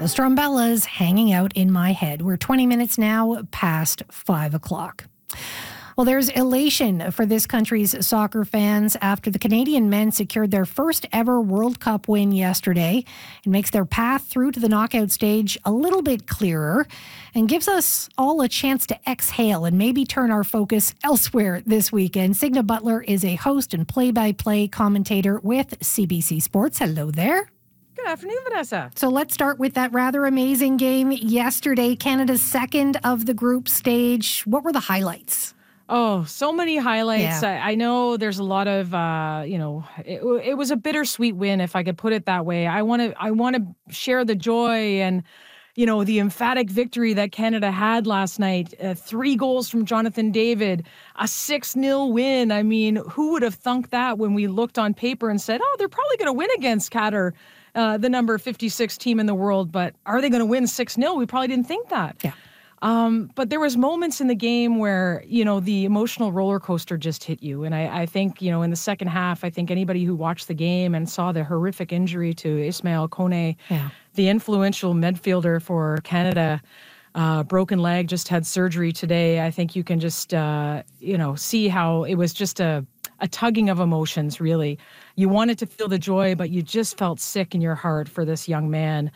The Strumbellas hanging out in my head. We're 20 minutes now past 5 o'clock. Well, there's elation for this country's soccer fans after the Canadian men secured their first ever World Cup win yesterday. It makes their path through to the knockout stage a little bit clearer and gives us all a chance to exhale and maybe turn our focus elsewhere this weekend. Signa Butler is a host and play-by-play commentator with CBC Sports. Hello there. Good afternoon, Vanessa. So let's start with that rather amazing game yesterday, Canada's second of the group stage. What were the highlights? Oh, so many highlights. Yeah. I know there's a lot of, it was a bittersweet win, if I could put it that way. I want to share the joy and, the emphatic victory that Canada had last night. 3 goals from Jonathan David, a 6-0 win. I mean, who would have thunk that when we looked on paper and said, oh, they're probably going to win against Qatar, the number 56 team in the world, but are they going to win 6-0? We probably didn't think that. Yeah. But there was moments in the game where, the emotional roller coaster just hit you. And I think, in the second half, I think anybody who watched the game and saw the horrific injury to Ismail Kone, the influential midfielder for Canada, broken leg, just had surgery today. I think you can just, see how it was just a tugging of emotions, really. You wanted to feel the joy, but you just felt sick in your heart for this young man.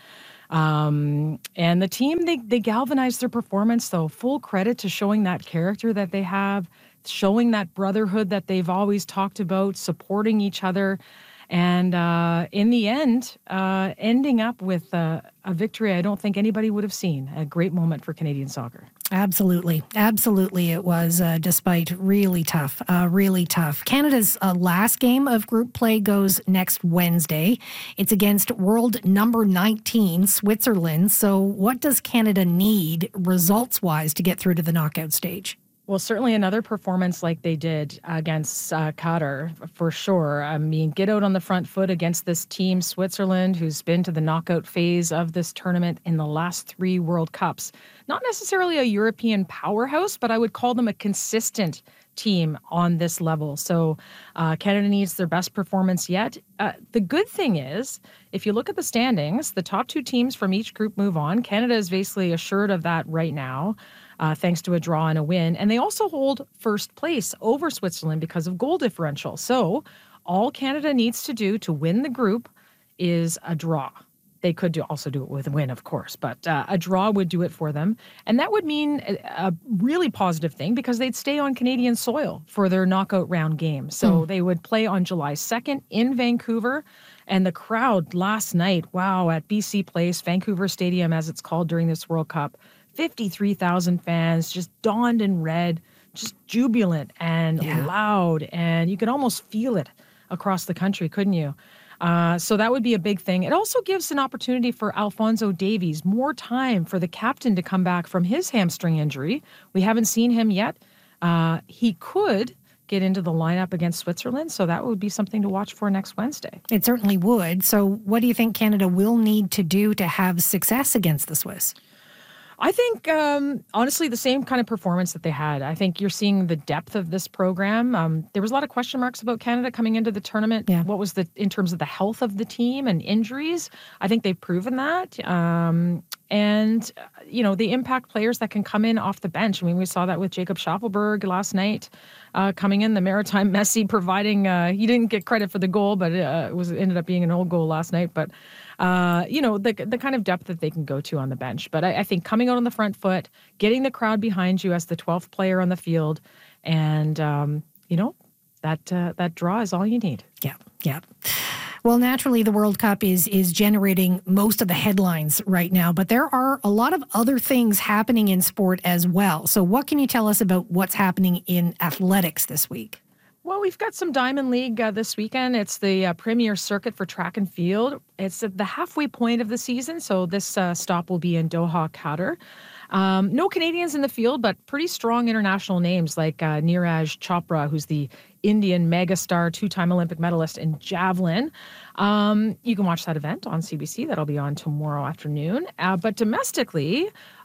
And the team, they galvanized their performance, though. Full credit to showing that character that they have, showing that brotherhood that they've always talked about, supporting each other. And in the end, ending up with a victory I don't think anybody would have seen. A great moment for Canadian soccer. Absolutely. Absolutely it was, despite really tough. Canada's last game of group play goes next Wednesday. It's against world number 19, Switzerland. So what does Canada need results-wise to get through to the knockout stage? Well, certainly another performance like they did against Qatar, for sure. I mean, get out on the front foot against this team, Switzerland, who's been to the knockout phase of this tournament in the last 3 World Cups. Not necessarily a European powerhouse, but I would call them a consistent team on this level. So Canada needs their best performance yet. The good thing is, if you look at the standings, the top 2 teams from each group move on. Canada is basically assured of that right now. Thanks to a draw and a win. And they also hold first place over Switzerland because of goal differential. So all Canada needs to do to win the group is a draw. They could also do it with a win, of course, but a draw would do it for them. And that would mean a really positive thing because they'd stay on Canadian soil for their knockout round game. So they would play on July 2nd in Vancouver. And the crowd last night, at BC Place, Vancouver Stadium, as it's called during this World Cup, 53,000 fans just donned in red, just jubilant and loud. And you could almost feel it across the country, couldn't you? So that would be a big thing. It also gives an opportunity for Alphonso Davies, more time for the captain to come back from his hamstring injury. We haven't seen him yet. He could get into the lineup against Switzerland, so that would be something to watch for next Wednesday. It certainly would. So what do you think Canada will need to do to have success against the Swiss? I think, honestly, the same kind of performance that they had. I think you're seeing the depth of this program. There was a lot of question marks about Canada coming into the tournament. Yeah. What was in terms of the health of the team and injuries? I think they've proven that. And the impact players that can come in off the bench. I mean, we saw that with Jacob Schaffelberg last night coming in, the Maritime Messi providing, he didn't get credit for the goal, but it ended up being an old goal last night. But, the kind of depth that they can go to on the bench. But I think coming out on the front foot, getting the crowd behind you as the 12th player on the field, and, that draw is all you need. Yeah. Well, naturally, the World Cup is generating most of the headlines right now, but there are a lot of other things happening in sport as well. So what can you tell us about what's happening in athletics this week? Well, we've got some Diamond League this weekend. It's the premier circuit for track and field. It's at the halfway point of the season, so this stop will be in Doha, Qatar. No Canadians in the field, but pretty strong international names like Neeraj Chopra, who's the Indian megastar, 2-time Olympic medalist in javelin. You can watch that event on CBC. That'll be on tomorrow afternoon. But domestically,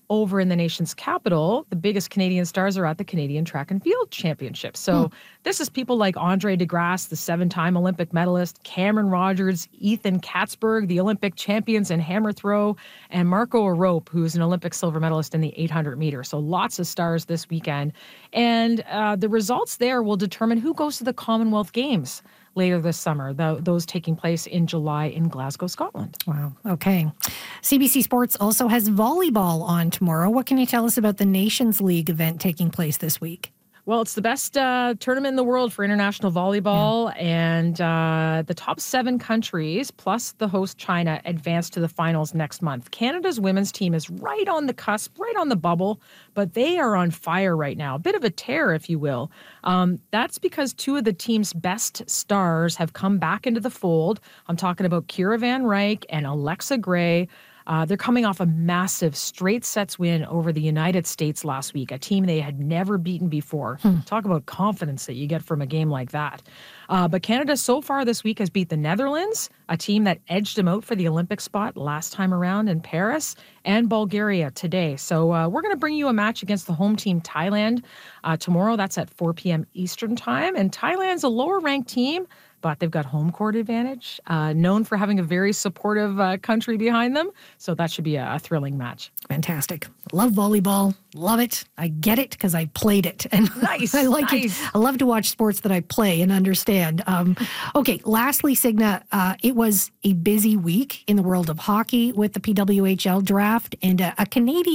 over in the nation's capital, the biggest Canadian stars are at the Canadian Track and Field Championships. So this is people like Andre DeGrasse, the 7-time Olympic medalist, Cameron Rogers, Ethan Katzberg, the Olympic champions in hammer throw, and Marco Arop, who's an Olympic silver medalist in the 800 meter. So lots of stars this weekend. And the results there will determine who goes to the Commonwealth Games later this summer, those taking place in July in Glasgow, Scotland. Wow. Okay. CBC Sports also has volleyball on tomorrow. What can you tell us about the Nations League event taking place this week? Well, it's the best tournament in the world for international volleyball, and the top 7 countries, plus the host China, advance to the finals next month. Canada's women's team is right on the cusp, right on the bubble, but they are on fire right now. A bit of a tear, if you will. That's because 2 of the team's best stars have come back into the fold. I'm talking about Kira Van Ryk and Alexa Gray. They're coming off a massive straight sets win over the United States last week, a team they had never beaten before. Talk about confidence that you get from a game like that. But Canada so far this week has beat the Netherlands, a team that edged them out for the Olympic spot last time around in Paris, and Bulgaria today. So we're going to bring you a match against the home team, Thailand, tomorrow. That's at 4 p.m. Eastern time. And Thailand's a lower-ranked team, but they've got home court advantage, known for having a very supportive country behind them. So that should be a thrilling match. Fantastic. Love volleyball. Love it. I get it because I played it. And Nice. I like it. I love to watch sports that I play and understand. Okay, lastly, Signa, it was a busy week in the world of hockey with the PWHL draft, and a Canadian